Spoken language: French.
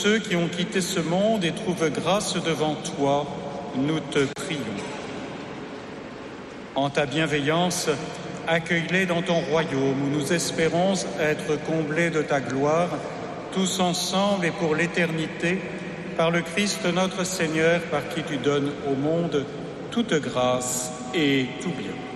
ceux qui ont quitté ce monde et trouvent grâce devant toi, nous te prions. En ta bienveillance, accueille-les dans ton royaume où nous espérons être comblés de ta gloire, tous ensemble et pour l'éternité, par le Christ notre Seigneur, par qui tu donnes au monde toute grâce et tout bien.